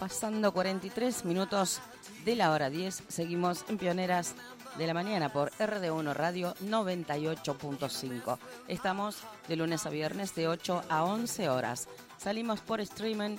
pasando 43 minutos de la hora 10. Seguimos en Pioneras de la Mañana por RD1 Radio 98.5. Estamos de lunes a viernes de 8 a 11 horas. Salimos por streaming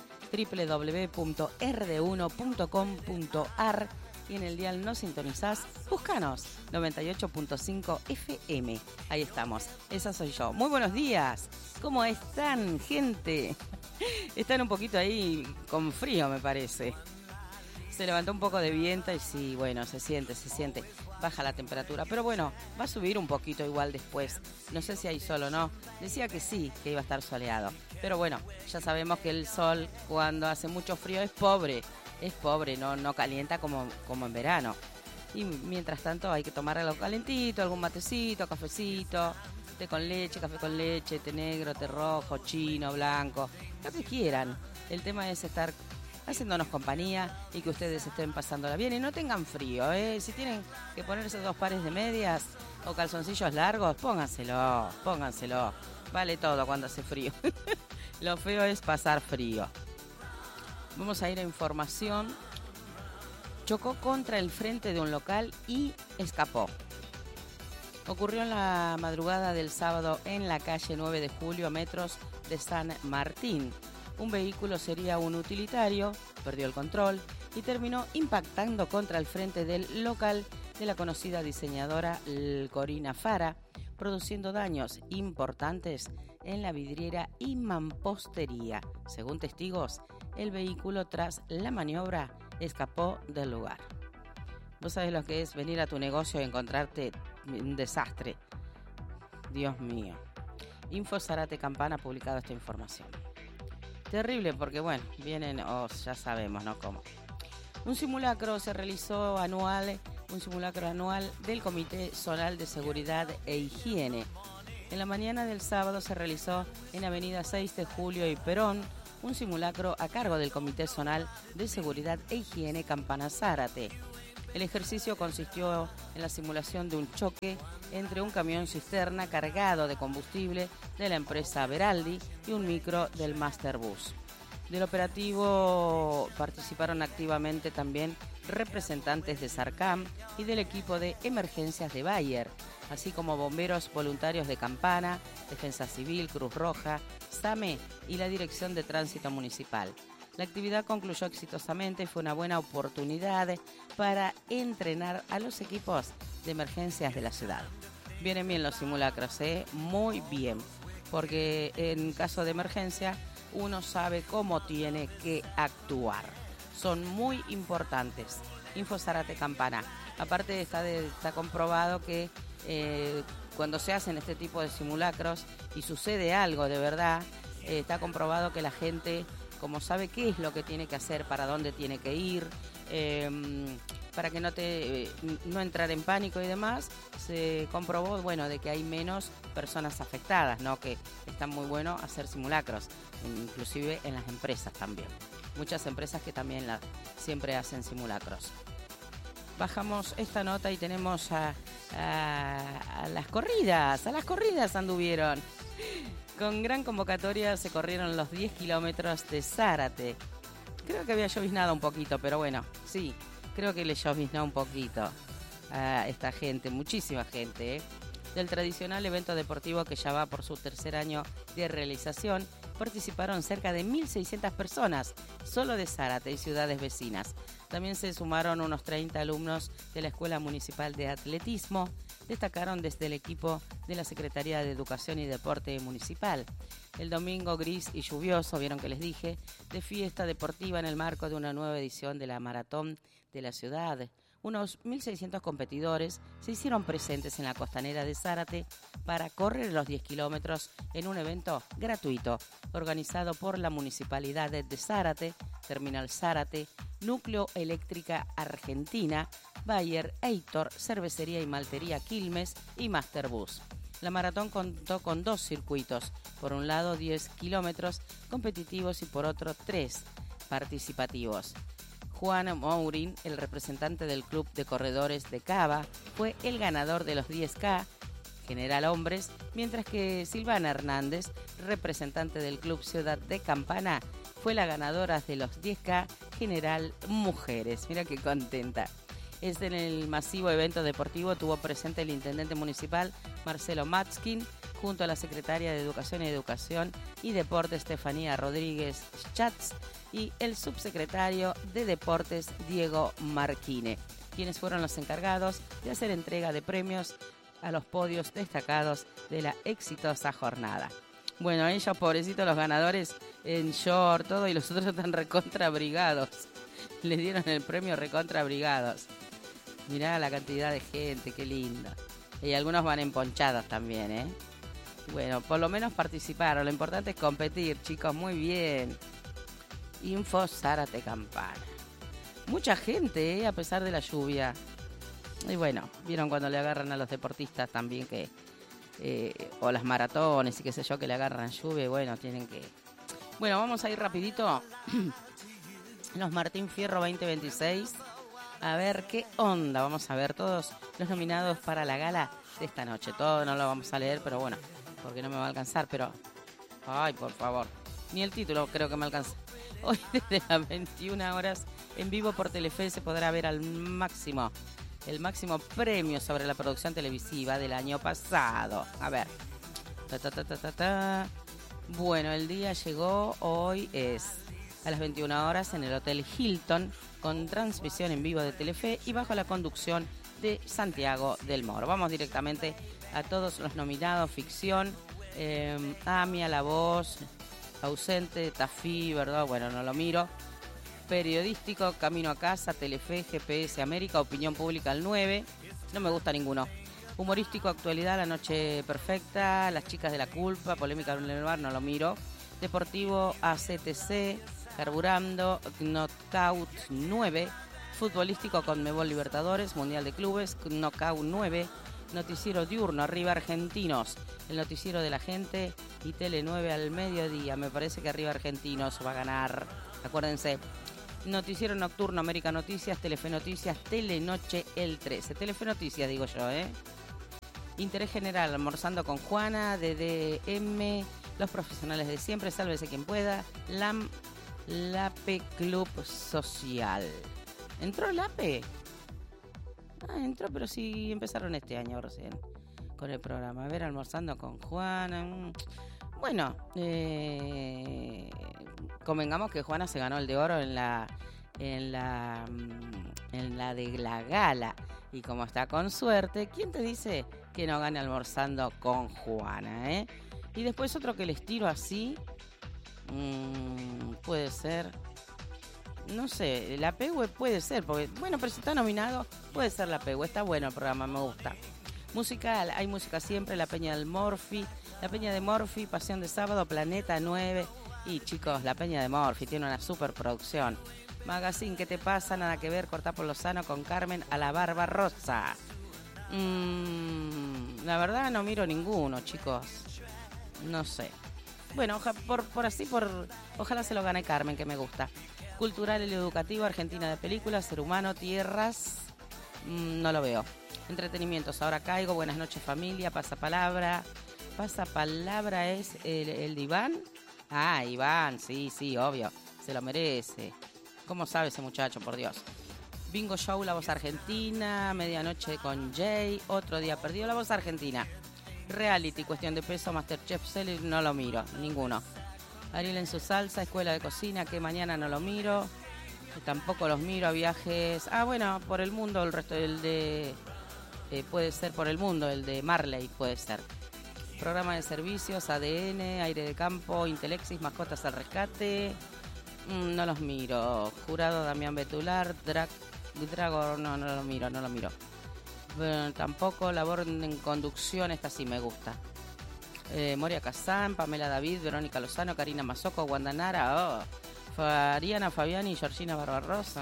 www.rd1.com.ar y en el dial nos sintonizás, búscanos 98.5 FM. Ahí estamos, esa soy yo. Muy buenos días, ¿cómo están, gente? Están un poquito ahí con frío, me parece. Se levantó un poco de viento y sí, bueno, se siente. Baja la temperatura, pero bueno, va a subir un poquito igual después. No sé si hay sol o no. Decía que sí, que iba a estar soleado. Pero bueno, ya sabemos que el sol cuando hace mucho frío es pobre, no calienta como en verano. Y mientras tanto hay que tomar algo calentito, algún matecito, cafecito, té con leche, café con leche, té negro, té rojo, chino, blanco, lo que quieran. El tema es estar haciéndonos compañía y que ustedes estén pasándola bien y no tengan frío, ¿eh? Si tienen que ponerse 2 pares de medias o calzoncillos largos, pónganselo. Vale todo cuando hace frío. Lo feo es pasar frío. Vamos a ir a información. Chocó contra el frente de un local y escapó. Ocurrió en la madrugada del sábado en la calle 9 de Julio, a metros de San Martín. Un vehículo, sería un utilitario, perdió el control y terminó impactando contra el frente del local de la conocida diseñadora Corina Fara, produciendo daños importantes en la vidriera y mampostería. Según testigos, el vehículo, tras la maniobra, escapó del lugar. ¿Vos sabés lo que es venir a tu negocio y encontrarte un desastre? Dios mío. Info Zárate Campana ha publicado esta información. Terrible porque, bueno, vienen, ya sabemos, ¿no? Cómo. Un simulacro anual del Comité Zonal de Seguridad e Higiene. En la mañana del sábado se realizó en Avenida 6 de Julio y Perón un simulacro a cargo del Comité Zonal de Seguridad e Higiene Campana Zárate. El ejercicio consistió en la simulación de un choque entre un camión cisterna cargado de combustible de la empresa Veraldi y un micro del Masterbus. Del operativo participaron activamente también representantes de Sarcam y del equipo de emergencias de Bayer, así como bomberos voluntarios de Campana, Defensa Civil, Cruz Roja, SAME y la Dirección de Tránsito Municipal. La actividad concluyó exitosamente y fue una buena oportunidad para entrenar a los equipos de emergencias de la ciudad. Vienen bien los simulacros, muy bien, porque en caso de emergencia uno sabe cómo tiene que actuar. Son muy importantes. Info Zárate Campana. Aparte está comprobado que cuando se hacen este tipo de simulacros y sucede algo de verdad, está comprobado que la gente, como sabe qué es lo que tiene que hacer, para dónde tiene que ir, para que no entrar en pánico y demás, se comprobó, bueno, de que hay menos personas afectadas, ¿no? Que está muy bueno hacer simulacros, inclusive en las empresas también. Muchas empresas que también siempre hacen simulacros. Bajamos esta nota y tenemos a las corridas anduvieron. Con gran convocatoria se corrieron los 10 kilómetros de Zárate. Creo que había lloviznado un poquito, pero bueno, sí, creo que le lloviznó un poquito a esta gente, muchísima gente, Del tradicional evento deportivo que ya va por su tercer año de realización, participaron cerca de 1.600 personas, solo de Zárate y ciudades vecinas. También se sumaron unos 30 alumnos de la Escuela Municipal de Atletismo. Destacaron desde el equipo de la Secretaría de Educación y Deporte Municipal. El domingo gris y lluvioso, vieron que les dije, de fiesta deportiva en el marco de una nueva edición de la Maratón de la Ciudad. Unos 1.600 competidores se hicieron presentes en la costanera de Zárate para correr los 10 kilómetros en un evento gratuito organizado por la Municipalidad de Zárate, Terminal Zárate, Núcleo Eléctrica Argentina, Bayer, Eitor, Cervecería y Maltería Quilmes y Masterbus. La maratón contó con 2 circuitos, por un lado 10 kilómetros competitivos y por otro 3 participativos. Juan Mourin, el representante del Club de Corredores de Cava, fue el ganador de los 10K general hombres, mientras que Silvana Hernández, representante del Club Ciudad de Campana, fue la ganadora de los 10K General Mujeres. Mira qué contenta. En el masivo evento deportivo tuvo presente el intendente municipal Marcelo Matskin, junto a la secretaria de Educación y Deporte Estefanía Rodríguez Schatz y el subsecretario de Deportes Diego Marquine, quienes fueron los encargados de hacer entrega de premios a los podios destacados de la exitosa jornada. Bueno, ellos, pobrecitos, los ganadores en short, todo, y los otros están recontrabrigados. Les dieron el premio recontrabrigados. Mirá la cantidad de gente, qué lindo. Y algunos van emponchados también, ¿eh? Bueno, por lo menos participaron. Lo importante es competir, chicos, muy bien. Info Zárate Campana. Mucha gente, ¿eh? A pesar de la lluvia. Y bueno, vieron cuando le agarran a los deportistas también que... o las maratones y qué sé yo, que le agarran lluvia, y bueno, tienen que... Bueno, vamos a ir rapidito. Los Martín Fierro 2026. A ver qué onda. Vamos a ver todos los nominados para la gala de esta noche. Todo no lo vamos a leer, pero bueno, porque no me va a alcanzar, pero... Ay, por favor. Ni el título creo que me alcanza. Hoy desde las 21 horas en vivo por Telefe se podrá ver el máximo premio sobre la producción televisiva del año pasado. A ver. Bueno, el día llegó, hoy es a las 21 horas en el Hotel Hilton, con transmisión en vivo de Telefe y bajo la conducción de Santiago del Moro. Vamos directamente a todos los nominados: ficción, Amia, La Voz, ausente, Tafí, ¿verdad? Bueno, no lo miro. Periodístico, Camino a Casa, Telefe, GPS América, Opinión Pública al 9. No me gusta ninguno. Humorístico, Actualidad, La Noche Perfecta, Las Chicas de la Culpa, Polémica en el Bar, no lo miro. Deportivo, ACTC, Carburando, Knockout 9. Futbolístico, Conmebol Libertadores, Mundial de Clubes, Knockout 9. Noticiero diurno, Arriba Argentinos, el noticiero de la gente, y Tele 9 al mediodía. Me parece que Arriba Argentinos va a ganar, acuérdense. Noticiero nocturno, América Noticias, Telefe Noticias, Telenoche el 13. Telefe Noticias, digo yo, ¿eh? Interés General, Almorzando con Juana, DDM, Los Profesionales de Siempre, Sálvese Quien Pueda, LAPE Club Social. ¿Entró LAPE? Ah, entró, pero sí empezaron este año recién con el programa. A ver, Almorzando con Juana. Bueno, convengamos que Juana se ganó el de oro en la de la gala, y como está con suerte, ¿quién te dice que no gane Almorzando con Juana, eh? Y después otro que les tiro así, puede ser, no sé, la PW puede ser, porque bueno, pero si está nominado, puede ser la PW. Está bueno el programa, me gusta. Musical, hay música siempre, La Peña de Morphy, Pasión de Sábado, Planeta 9. Y chicos, La Peña de Morphy tiene una superproducción. Magazine, ¿qué te pasa? Nada que ver, Cortá por Lozano con Carmen a la Barbarossa. La verdad no miro ninguno, chicos. No sé. Bueno, ojalá se lo gane Carmen, que me gusta. Cultural y educativo, Argentina de Películas, Ser Humano, Tierras. No lo veo. Entretenimientos, Ahora Caigo, Buenas Noches Familia, Pasapalabra. Pasapalabra es el de Iván. Ah, Iván, sí, obvio. Se lo merece. ¿Cómo sabe ese muchacho, por Dios? Bingo Show, La Voz Argentina. Medianoche con Jay. Otro Día Perdido, La Voz Argentina. Reality, Cuestión de Peso, Masterchef, Seller, no lo miro, ninguno. Ariel en su salsa, Escuela de Cocina, que mañana no lo miro. Tampoco los miro. Viajes. Ah, bueno, por el mundo, el resto, el de... puede ser por el mundo, el de Marley, puede ser. Programa de servicios, ADN, Aire de Campo, Intelexis, Mascotas al Rescate. No los miro. Jurado, Damián Betular, Drago, no lo miro. Bueno, tampoco. Labor en Conducción, esta sí me gusta. Moria Kazán, Pamela David, Verónica Lozano, Karina Mazoco, Guandanara, Ariana Fabiani y Georgina Barbarossa.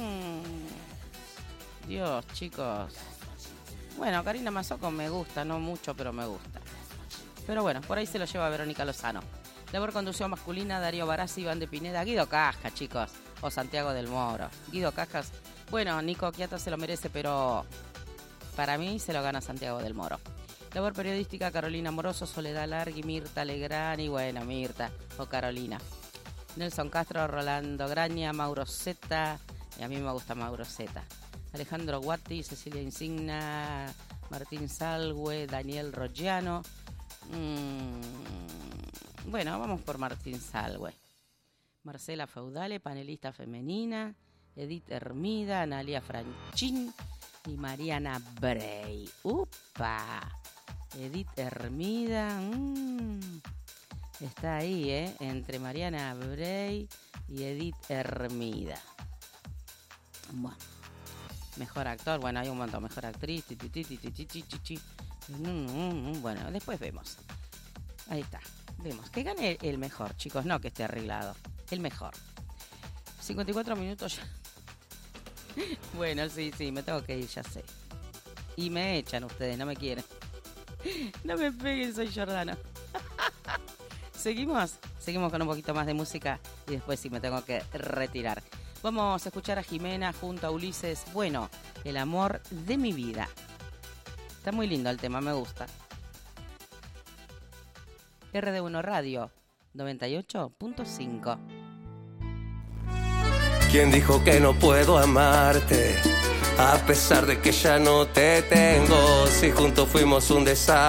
Dios, chicos. Bueno, Karina Mazoco me gusta, no mucho, pero me gusta. Pero bueno, por ahí se lo lleva Verónica Lozano. Labor Conducción Masculina, Darío Barassi, Iván de Pineda, Guido Casca, chicos. O Santiago del Moro. Guido Cascas. Bueno, Nico Quiato se lo merece, pero para mí se lo gana Santiago del Moro. Labor periodística, Carolina Moroso, Soledad Largui, Mirta Legrand y bueno, Mirta o Carolina. Nelson Castro, Rolando Graña, Mauro Zeta, y a mí me gusta Mauro Zeta. Alejandro Guatti, Cecilia Insigna, Martín Salgue, Daniel Roggiano. Bueno, vamos por Martín Salgue. Marcela Feudale, panelista femenina. Edith Hermida, Analia Franchín y Mariana Bray. ¡Upa! Edith Hermida. Está ahí, entre Mariana Bray y Edith Hermida. Bueno. Mejor actor, bueno, hay un montón. Mejor actriz. Bueno, después vemos. Ahí está. Vemos. Que gane el mejor, chicos. No que esté arreglado. El mejor. 54 minutos ya. Bueno, sí, me tengo que ir, ya sé. Y me echan ustedes, no me quieren. No me peguen, soy Jordana. ¿Seguimos? Seguimos con un poquito más de música y después sí me tengo que retirar. Vamos a escuchar a Jimena junto a Ulises. Bueno, el amor de mi vida. Está muy lindo el tema, me gusta. RD1 Radio 98.5. ¿Quién dijo que no puedo amarte? A pesar de que ya no te tengo. Si juntos fuimos un desastre.